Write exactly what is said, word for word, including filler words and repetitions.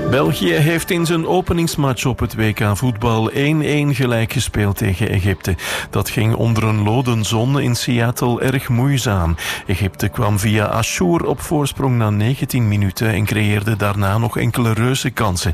België heeft in zijn openingsmatch op het W K voetbal één-één gelijk gespeeld tegen Egypte. Dat ging onder een loden zon in Seattle erg moeizaam. Egypte kwam via Ashour op voorsprong na negentien minuten en creëerde daarna nog enkele reuze kansen.